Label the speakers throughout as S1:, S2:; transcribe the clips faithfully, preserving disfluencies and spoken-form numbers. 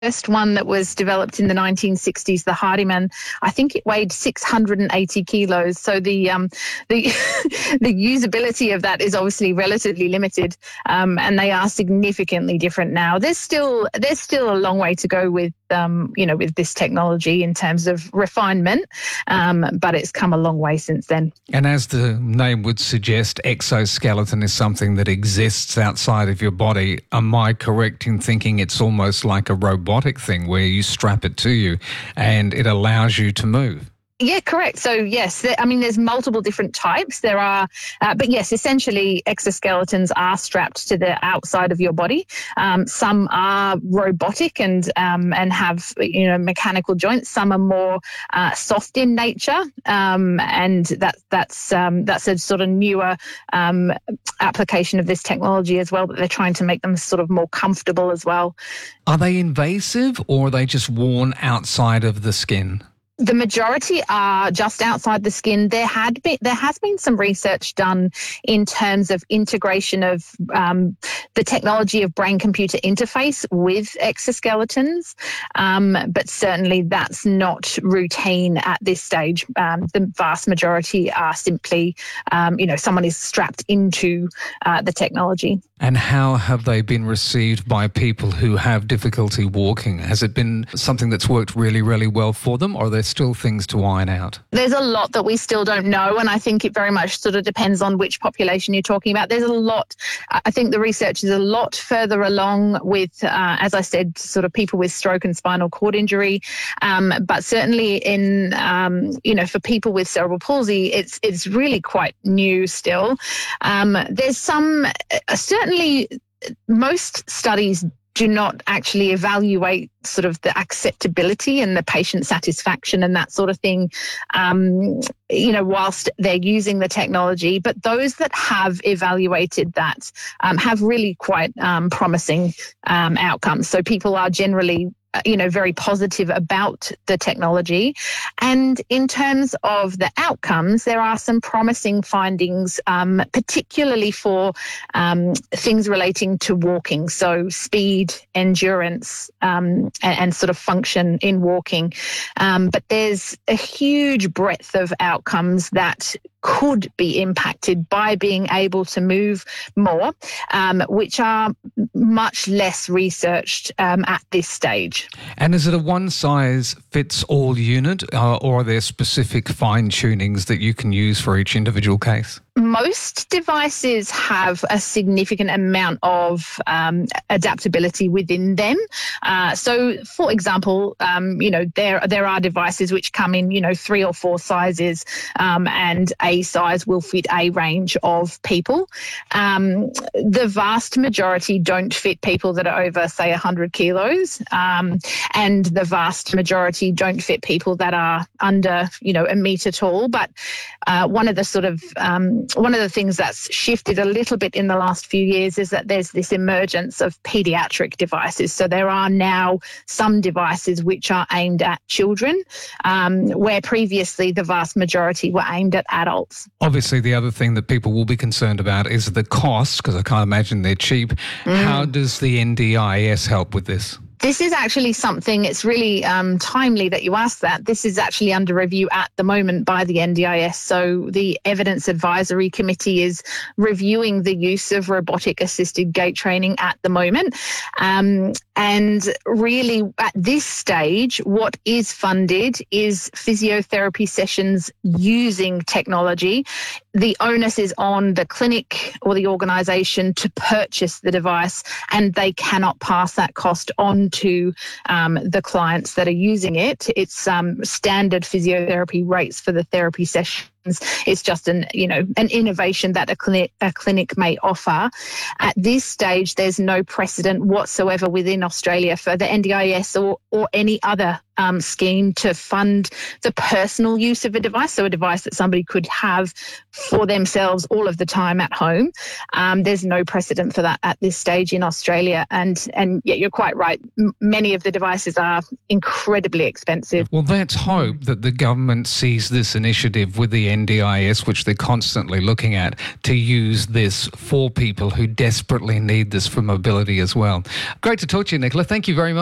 S1: first one that was developed in the nineteen sixties, the Hardiman, I think it weighed six hundred eighty kilos. So the um, the the usability of that is obviously relatively limited, um, and they are significantly different now. There's still there's still a long way to go with um, you know with this technology in terms of refinement, um, but it's come a long way since then.
S2: And as the name would suggest, exoskeleton is something that exists outside of your body. Am I correct in thinking it's almost like a robotic thing where you strap it to you and it allows you to move?
S1: Yeah, correct. So yes, there, I mean, there's multiple different types. There are, uh, but yes, essentially exoskeletons are strapped to the outside of your body. Um, some are robotic and um, and have, you know, mechanical joints. Some are more uh, soft in nature, um, and that that's um, that's a sort of newer um, application of this technology as well. That they're trying to make them sort of more comfortable as well.
S2: Are they invasive, or are they just worn outside of the skin?
S1: The majority are just outside the skin. There had been, there has been some research done in terms of integration of um, the technology of brain-computer interface with exoskeletons, um, but certainly that's not routine at this stage. Um, the vast majority are simply, um, you know, someone is strapped into uh, the technology.
S2: And how have they been received by people who have difficulty walking? Has it been something that's worked really, really well for them, or are there still things to iron out?
S1: There's a lot that we still don't know, and I think it very much sort of depends on which population you're talking about. There's a lot, I think the research is a lot further along with, uh, as I said, sort of people with stroke and spinal cord injury, um, but certainly in, um, you know, for people with cerebral palsy, it's it's really quite new still. Um, there's some, uh, certainly most studies do not actually evaluate sort of the acceptability and the patient satisfaction and that sort of thing, um, you know, whilst they're using the technology. But those that have evaluated that um, have really quite um, promising um, outcomes. So people are generally, you know, very positive about the technology. And in terms of the outcomes, there are some promising findings, um, particularly for um, things relating to walking. So speed, endurance, um, and, and sort of function in walking. Um, but there's a huge breadth of outcomes that could be impacted by being able to move more, um, which are much less researched um, at this stage.
S2: And is it a one-size-fits-all unit, uh, or are there specific fine-tunings that you can use for each individual case?
S1: Most devices have a significant amount of um, adaptability within them. Uh, so, for example, um, you know, there there are devices which come in, you know, three or four sizes, um, and a size will fit a range of people. Um, the vast majority don't fit people that are over, say, one hundred kilos, um, and the vast majority don't fit people that are under, you know, a metre tall. But uh, one of the sort of um, One of the things that's shifted a little bit in the last few years is that there's this emergence of paediatric devices. So there are now some devices which are aimed at children, um, where previously the vast majority were aimed at adults.
S2: Obviously, the other thing that people will be concerned about is the cost, because I can't imagine they're cheap. Mm. How does the N D I S help with this?
S1: This is actually something, it's really um, timely that you asked that. This is actually under review at the moment by the N D I S. So the Evidence Advisory Committee is reviewing the use of robotic assisted gait training at the moment. Um, and really at this stage, what is funded is physiotherapy sessions using technology. The onus is on the clinic or the organisation to purchase the device, and they cannot pass that cost on to um, the clients that are using it. It's um, standard physiotherapy rates for the therapy session. It's just an, you know, an innovation that a clinic, a clinic may offer. At this stage, there's no precedent whatsoever within Australia for the N D I S or, or any other um, scheme to fund the personal use of a device, so a device that somebody could have for themselves all of the time at home. Um, there's no precedent for that at this stage in Australia. And, and yeah, you're quite right. M- many of the devices are incredibly expensive.
S2: Well, let's hope that the government sees this initiative with the N D I S, which they're constantly looking at, to use this for people who desperately need this for mobility as well. Great to talk to you, Nicola. Thank you very much.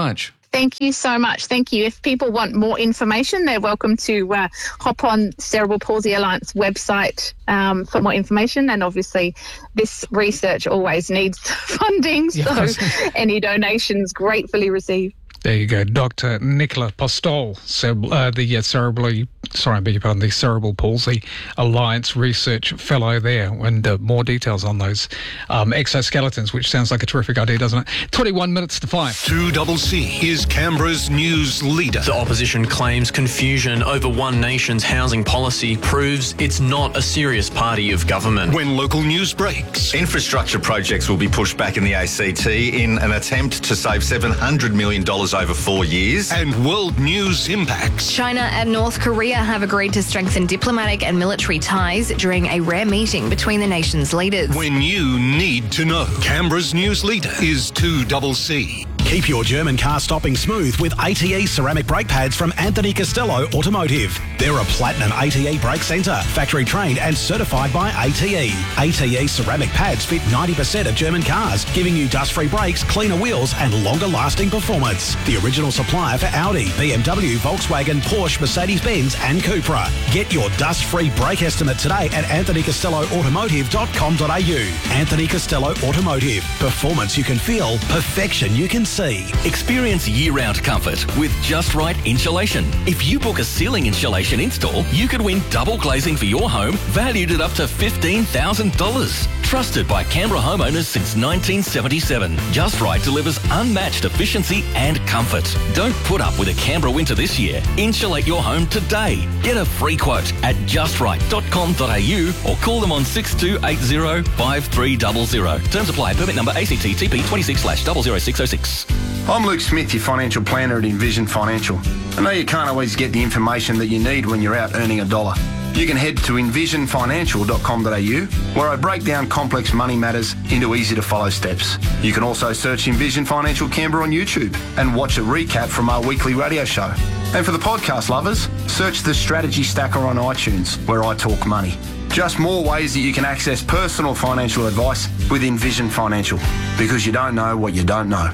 S1: Thank you so much. Thank you. If people want more information, they're welcome to uh, hop on Cerebral Palsy Alliance website um, for more information. And obviously, this research always needs funding, so yeah. Any donations gratefully received.
S2: There you go, Doctor Nicola Postol, cere- uh, the uh, cerebral, sorry, I beg your pardon, the Cerebral Palsy Alliance Research Fellow there, and uh, more details on those um, exoskeletons, which sounds like a terrific idea, doesn't it? twenty-one minutes to five.
S3: two C C is Canberra's news leader.
S4: The opposition claims confusion over One Nation's housing policy proves it's not a serious party of government.
S3: When local news breaks.
S5: Infrastructure projects will be pushed back in the A C T in an attempt to save seven hundred million dollars over four years.
S3: And world news impacts.
S6: China and North Korea have agreed to strengthen diplomatic and military ties during a rare meeting between the nation's leaders.
S3: When you need to know. Canberra's news leader is two C C.
S7: Keep your German car stopping smooth with A T E ceramic brake pads from Anthony Costello Automotive. They're a platinum A T E brake centre, factory trained and certified by A T E. A T E ceramic pads fit ninety percent of German cars, giving you dust-free brakes, cleaner wheels and longer-lasting performance. The original supplier for Audi, B M W, Volkswagen, Porsche, Mercedes-Benz and Cupra. Get your dust-free brake estimate today at anthony costello automotive dot com dot a u. Anthony Costello Automotive. Performance you can feel, perfection you can see.
S8: Experience year-round comfort with Just Right Insulation. If you book a ceiling insulation install, you could win double glazing for your home, valued at up to fifteen thousand dollars. Trusted by Canberra homeowners since nineteen seventy-seven, Just Right delivers unmatched efficiency and comfort. Don't put up with a Canberra winter this year. Insulate your home today. Get a free quote at just right dot com dot a u or call them on six two eight zero, five three zero zero. Terms apply. Permit number A C T T P twenty-six slash zero zero six zero six.
S9: I'm Luke Smith, your financial planner at Envision Financial. I know you can't always get the information that you need when you're out earning a dollar. You can head to envision financial dot com dot a u, where I break down complex money matters into easy-to-follow steps. You can also search Envision Financial Canberra on YouTube and watch a recap from our weekly radio show. And for the podcast lovers, search the Strategy Stacker on iTunes, where I talk money. Just more ways that you can access personal financial advice with Envision Financial, because you don't know what you don't know.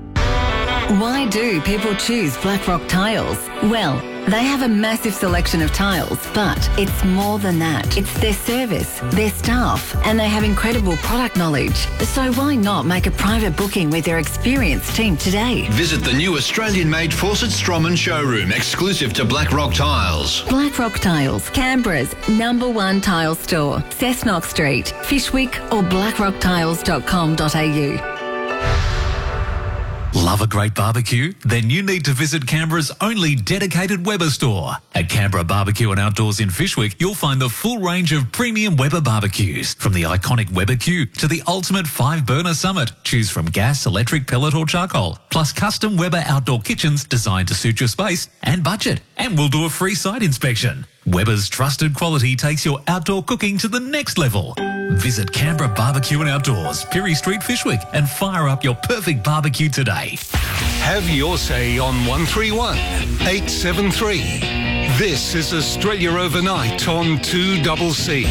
S10: Why do people choose Blackrock Tiles? Well, they have a massive selection of tiles, but it's more than that. It's their service, their staff, and they have incredible product knowledge. So why not make a private booking with their experienced team today?
S11: Visit the new Australian-made Fawcett Stroman showroom, exclusive to Blackrock Tiles.
S10: Blackrock Tiles, Canberra's number one tile store. Cessnock Street, Fishwick or blackrock tiles dot com dot a u.
S12: Love a great barbecue? Then you need to visit Canberra's only dedicated Weber store. At Canberra Barbecue and Outdoors in Fishwick, you'll find the full range of premium Weber barbecues. From the iconic Weber Q to the ultimate five-burner Summit. Choose from gas, electric, pellet or charcoal. Plus custom Weber outdoor kitchens designed to suit your space and budget. And we'll do a free site inspection. Weber's trusted quality takes your outdoor cooking to the next level. Visit Canberra Barbecue and Outdoors, Pirie Street, Fishwick, and fire up your perfect barbecue today.
S3: Have your say on one three one, eight seven three. This is Australia Overnight on two C C.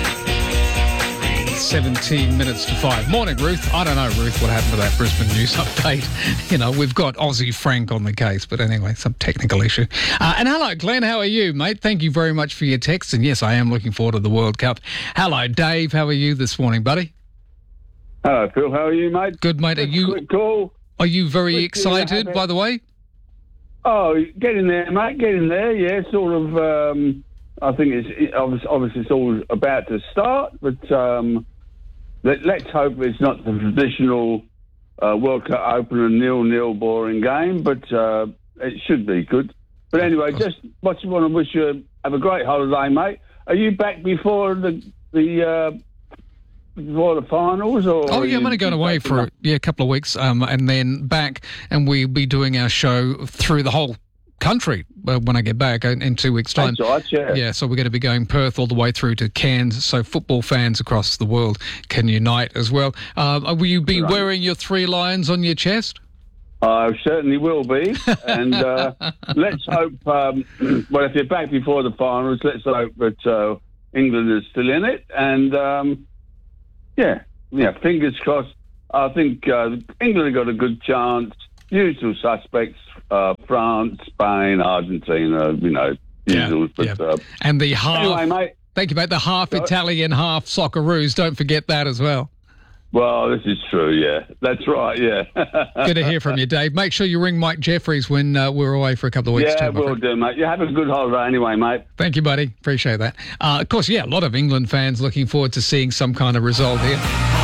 S2: seventeen minutes to five. Morning, Ruth. I don't know, Ruth, what happened to that Brisbane news update. You know, we've got Aussie Frank on the case, but anyway, some technical issue. Uh, and hello, Glenn. How are you, mate? Thank you very much for your text. And yes, I am looking forward to the World Cup. Hello, Dave. How are you this morning, buddy?
S13: Hello, Phil. How are you, mate?
S2: Good, mate. Are you?
S13: Quick call.
S2: Are you very
S13: Quick
S2: excited, by the way?
S13: Oh, get in there, mate. Get in there. Yeah, sort of. Um, I think it's it, obviously, obviously it's all about to start, but um, let, let's hope it's not the traditional uh, World Cup opener nil-nil boring game, but uh, it should be good. But anyway, just what you want to wish you have a great holiday, mate. Are you back before the the uh, before the finals? Or
S2: oh yeah, I'm only going away for a, yeah a couple of weeks, um, and then back, and we'll be doing our show through the whole country uh, when I get back in, in two weeks' time.
S13: That's right, yeah.
S2: Yeah, so we're going to be going Perth all the way through to Cairns, so football fans across the world can unite as well. Uh, will you be right. wearing your three lions on your chest?
S13: I certainly will be, and uh, let's hope, um, well, if they're back before the finals, let's hope that uh, England is still in it, and um, yeah, yeah, fingers crossed. I think uh, England have got a good chance. usual suspects, uh, France, Spain, Argentina, you know, usual.
S2: Yeah,
S13: but,
S2: yeah.
S13: Uh,
S2: and the half,
S13: anyway, mate.
S2: Thank you, mate. The half Italian, half Socceroos. Don't forget that as well.
S13: Well, this is true, yeah. That's right, yeah.
S2: Good to hear from you, Dave. Make sure you ring Mike Jeffries when uh, we're away for a couple of weeks.
S13: Yeah,
S2: too,
S13: we'll do, mate. You have a good holiday anyway, mate.
S2: Thank you, buddy. Appreciate that. Uh, of course, yeah, a lot of England fans looking forward to seeing some kind of result here,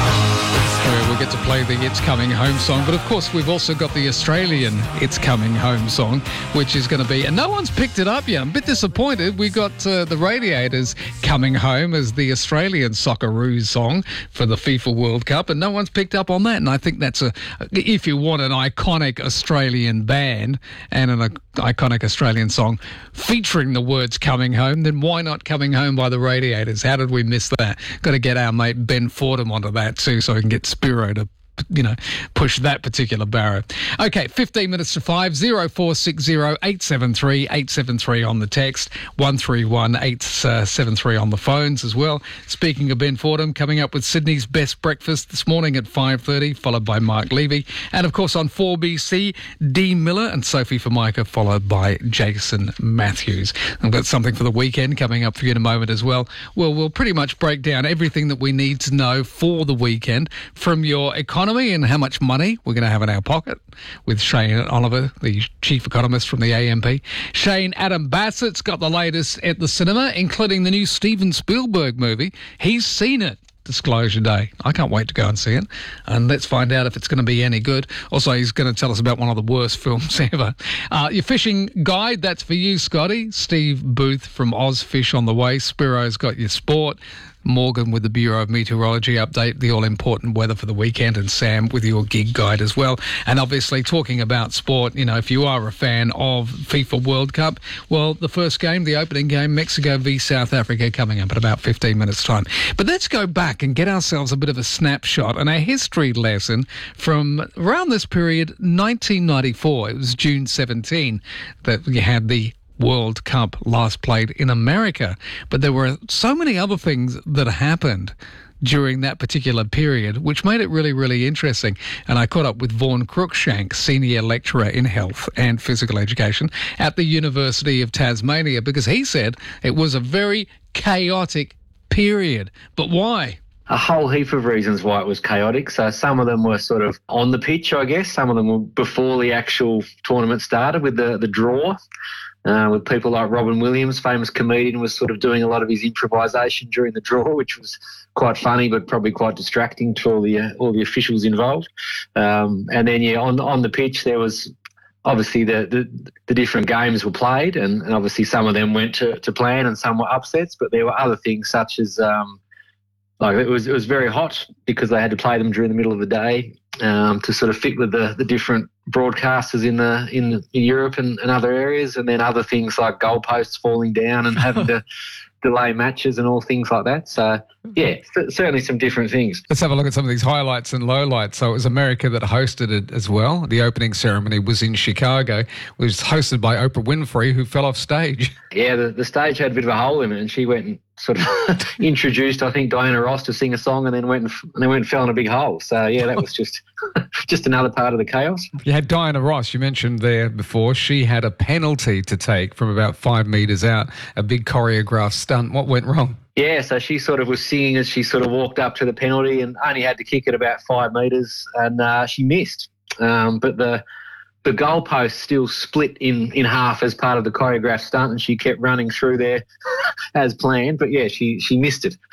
S2: where we get to play the It's Coming Home song. But of course, we've also got the Australian It's Coming Home song, which is going to be, and no one's picked it up yet. I'm a bit disappointed. We got uh, the Radiators Coming Home as the Australian Socceroos song for the FIFA World Cup, and no one's picked up on that. And I think that's a, if you want an iconic Australian band and an uh, iconic Australian song featuring the words Coming Home, then why not Coming Home by the Radiators? How did we miss that? Got to get our mate Ben Fordham onto that too, so we can get Spiro to, you know, push that particular barrow. Okay, fifteen minutes to five, oh four six oh, eight seven three, eight seven three on the text, one three one, eight seven three on the phones as well. Speaking of Ben Fordham, coming up with Sydney's Best Breakfast this morning at five thirty, followed by Mark Levy. And of course on four B C, Dee Miller and Sophie Formica, followed by Jason Matthews. I've got something for the weekend coming up for you in a moment as well. Well, we'll pretty much break down everything that we need to know for the weekend, from your economy and how much money we're going to have in our pocket, with Shane Oliver, the chief economist from the A M P. Shane Adam Bassett's got the latest at the cinema, including the new Steven Spielberg movie. He's seen it. Disclosure Day. I can't wait to go and see it, and let's find out if it's going to be any good. Also, he's going to tell us about one of the worst films ever. Uh, your fishing guide, that's for you, Scotty. Steve Booth from Ozfish on the way. Spiro's got your sport. Morgan with the Bureau of Meteorology update, the all-important weather for the weekend, and Sam with your gig guide as well. And obviously, talking about sport, you know, if you are a fan of FIFA World Cup, well, the first game, the opening game, Mexico v South Africa, coming up in about fifteen minutes' time. But let's go back and get ourselves a bit of a snapshot and a history lesson from around this period, nineteen ninety-four. It was June seventeenth that we had the World Cup last played in America. But there were so many other things that happened during that particular period, which made it really, really interesting. And I caught up with Vaughan Cruikshank, Senior Lecturer in Health and Physical Education at the University of Tasmania, because he said it was a very chaotic period. But why?
S14: A whole heap of reasons why it was chaotic. So some of them were sort of on the pitch, I guess. Some of them were before the actual tournament started with the, the draw. Uh, with people like Robin Williams, famous comedian, was sort of doing a lot of his improvisation during the draw, which was quite funny but probably quite distracting to all the uh, all the officials involved. Um, and then, yeah, on on the pitch there was obviously the the, the different games were played, and, and obviously some of them went to, to plan and some were upsets, but there were other things such as um, like it was it was very hot because they had to play them during the middle of the day um, to sort of fit with the, the different broadcasters in the in, in Europe and, and other areas, and then other things like goalposts falling down and having to delay matches and all things like that. So, yeah, certainly some different things.
S2: Let's have a look at some of these highlights and lowlights. So it was America that hosted it as well. The opening ceremony was in Chicago. It was hosted by Oprah Winfrey, who fell off stage.
S14: Yeah, the, the stage had a bit of a hole in it, and she went and sort of introduced, I think, Diana Ross to sing a song, and then went and, and then went and fell in a big hole. So, yeah, that was just just another part of the chaos.
S2: You had Diana Ross, you mentioned there before. She had a penalty to take from about five metres out, a big choreographed stunt. What went wrong?
S14: Yeah, so she sort of was singing as she sort of walked up to the penalty and only had to kick it about five metres, and uh, she missed. Um, but the the goalpost still split in, in half as part of the choreographed stunt, and she kept running through there as planned. But, yeah, she, she missed it.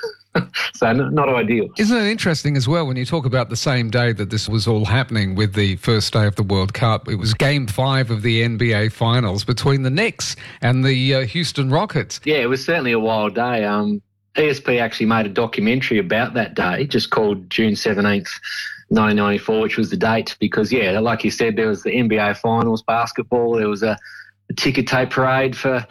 S14: So not, not ideal.
S2: Isn't it interesting as well when you talk about the same day that this was all happening with the first day of the World Cup? It was game five of the N B A Finals between the Knicks and the uh, Houston Rockets.
S14: Yeah, it was certainly a wild day. Um, E S P actually made a documentary about that day, just called June seventeenth, nineteen ninety-four, which was the date because, yeah, like you said, there was the N B A Finals basketball. There was a, a ticker tape parade for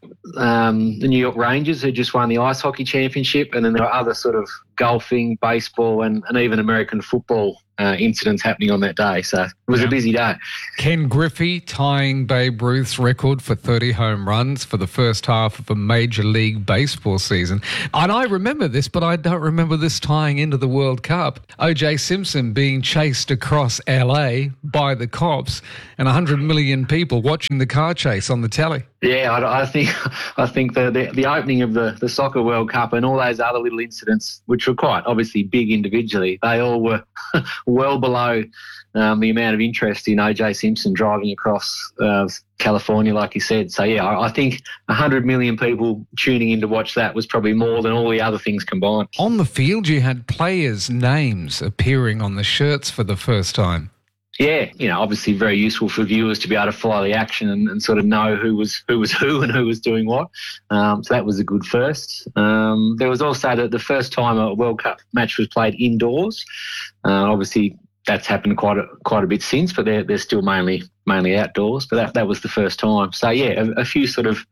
S14: um, the New York Rangers, who just won the ice hockey championship, and then there were other sort of golfing, baseball, and, and even American football uh, incidents happening on that day. So it was yeah. a busy day.
S2: Ken Griffey tying Babe Ruth's record for thirty home runs for the first half of a Major League Baseball season. And I remember this, but I don't remember this tying into the World Cup. O J Simpson being chased across L A by the cops and one hundred million people watching the car chase on the telly.
S14: Yeah, I, I think I think the, the the opening of the, the Soccer World Cup and all those other little incidents, which were quite obviously big individually, they all were well below um, the amount of interest in O J Simpson driving across uh, California, like you said. So, yeah, I, I think one hundred million people tuning in to watch that was probably more than all the other things combined.
S2: On the field, you had players' names appearing on the shirts for the first time.
S14: Yeah, you know, obviously very useful for viewers to be able to follow the action and, and sort of know who was who was who and who was doing what. Um, so that was a good first. Um, there was also the, the first time a World Cup match was played indoors. Uh, obviously, that's happened quite a, quite a bit since, but they're they're still mainly mainly outdoors. But that that was the first time. So yeah, a, a few sort of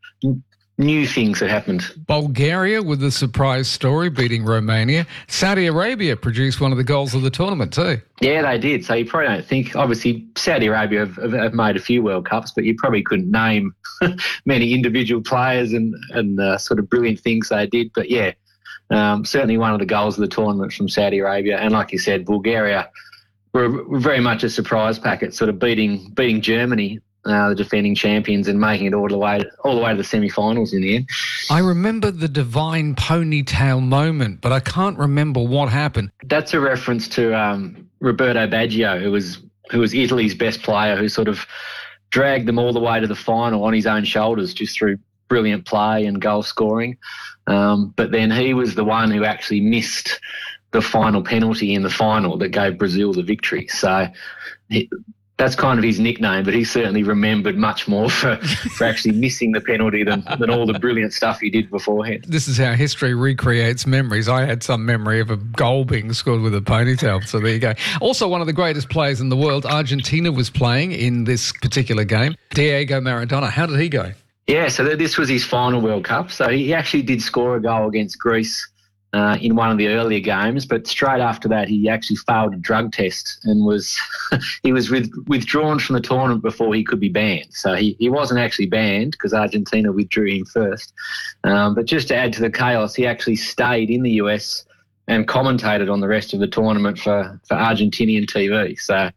S14: new things that happened.
S2: Bulgaria with the surprise story beating Romania. Saudi Arabia produced one of the goals of the tournament too.
S14: Yeah, they did. So you probably don't think, obviously Saudi Arabia have, have, have made a few World Cups, but you probably couldn't name many individual players and, and uh, sort of brilliant things they did. But yeah, um, certainly one of the goals of the tournament from Saudi Arabia. And like you said, Bulgaria were, were very much a surprise packet, sort of beating beating Germany, Uh, the defending champions, and making it all the way all the way to the semi-finals in the end.
S2: I remember the divine ponytail moment, but I can't remember what happened.
S14: That's a reference to um, Roberto Baggio, who was who was Italy's best player, who sort of dragged them all the way to the final on his own shoulders, just through brilliant play and goal scoring. Um, but then he was the one who actually missed the final penalty in the final that gave Brazil the victory. So He, That's kind of his nickname, but he certainly remembered much more for, for actually missing the penalty than, than all the brilliant stuff he did beforehand.
S2: This is how history recreates memories. I had some memory of a goal being scored with a ponytail, so there you go. Also, one of the greatest players in the world, Argentina, was playing in this particular game. Diego Maradona, how did he go?
S14: Yeah, so this was his final World Cup. So he actually did score a goal against Greece Uh, in one of the earlier games, but straight after that he actually failed a drug test and was he was with, withdrawn from the tournament before he could be banned. So he, he wasn't actually banned because Argentina withdrew him first. Um, but just to add to the chaos, he actually stayed in the U S and commentated on the rest of the tournament for, for Argentinian T V. So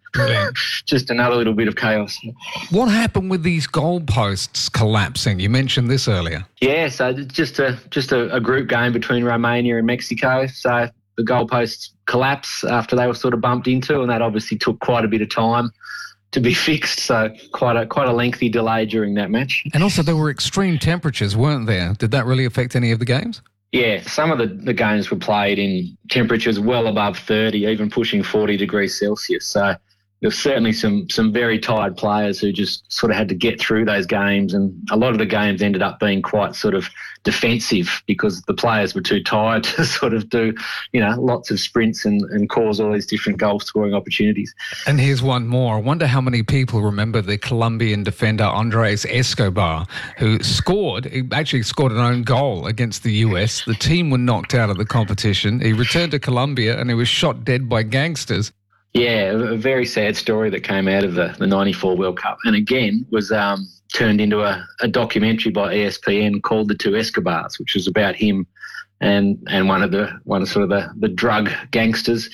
S14: just another little bit of chaos.
S2: What happened with these goalposts collapsing? You mentioned this earlier.
S14: Yeah, so just a just a, a group game between Romania and Mexico. So the goalposts collapsed after they were sort of bumped into, and that obviously took quite a bit of time to be fixed. So quite a quite a lengthy delay during that match.
S2: And also there were extreme temperatures, weren't there? Did that really affect any of the games?
S14: Yeah, some of the, the games were played in temperatures well above thirty, even pushing forty degrees Celsius. So there's certainly some some very tired players who just sort of had to get through those games, and a lot of the games ended up being quite sort of defensive because the players were too tired to sort of do, you know, lots of sprints and, and cause all these different goal scoring opportunities.
S2: And here's one more. I wonder how many people remember the Colombian defender Andres Escobar, who scored, he actually scored an own goal against the U S. The team were knocked out of the competition. He returned to Colombia and he was shot dead by gangsters.
S14: Yeah, a very sad story that came out of the, the ninety-four World Cup, and again was um, turned into a, a documentary by E S P N called The Two Escobars, which was about him and and one of the one of sort of the, the drug gangsters.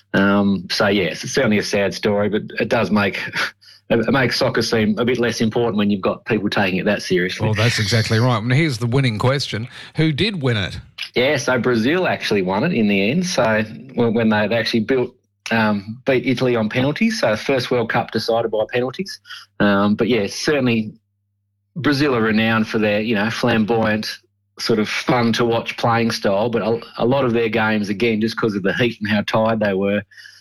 S14: Um, so yeah, it's certainly a sad story, but it does make it makes soccer seem a bit less important when you've got people taking it that seriously.
S2: Well, that's exactly right. And here's the winning question: who did win it?
S14: Yeah, so Brazil actually won it in the end. So when, when they actually built. Um, beat Italy on penalties, so first World Cup decided by penalties. Um, but yeah, certainly Brazil are renowned for their, you know, flamboyant, sort of fun to watch playing style. But a, a lot of their games, again, just because of the heat and how tired they were,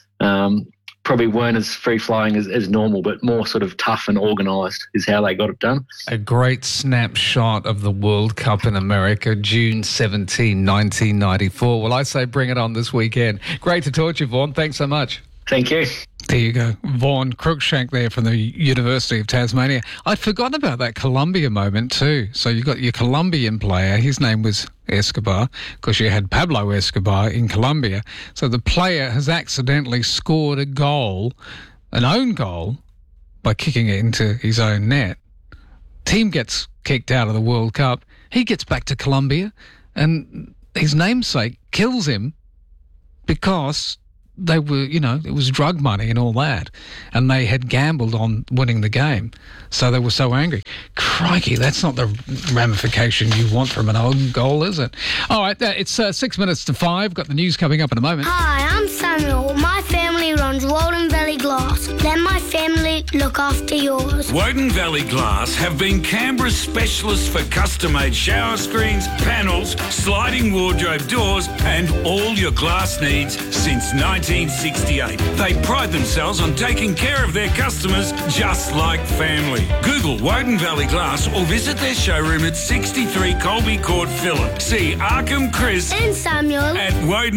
S14: um, probably weren't as free-flowing as, as normal, but more sort of tough and organised is how they got it done.
S2: A great snapshot of the World Cup in America, June seventeenth, nineteen ninety-four. Well, I say bring it on this weekend. Great to talk to you, Vaughan. Thanks so much.
S14: Thank you.
S2: There you go. Vaughan Cruikshank there from the University of Tasmania. I'd forgotten about that Colombia moment too. So you've got your Colombian player. His name was Escobar, because you had Pablo Escobar in Colombia. So the player has accidentally scored a goal, an own goal, by kicking it into his own net. Team gets kicked out of the World Cup. He gets back to Colombia, and his namesake kills him because they were, you know, it was drug money and all that, and they had gambled on winning the game, so they were so angry. Crikey, that's not the ramification you want from an own goal, is it? All right, uh, it's uh, six minutes to five. Got the news coming up in a moment.
S15: Hi, I'm Samuel. My family runs Walden Valley Glass. Let my family look after yours.
S16: Woden Valley Glass have been Canberra's specialists for custom-made shower screens, panels, sliding wardrobe doors and all your glass needs since nineteen sixty-eight. They pride themselves on taking care of their customers just like family. Google Woden Valley Glass or visit their showroom at sixty-three Colby Court, Phillip. See Arkham, Chris
S15: and Samuel
S16: at Woden